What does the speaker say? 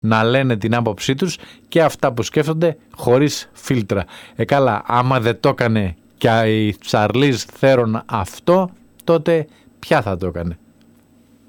να λένε την άποψή τους και αυτά που σκέφτονται χωρίς φίλτρα. Καλά, άμα δεν το έκανε και η Charlize Theron αυτό, τότε ποια θα το έκανε?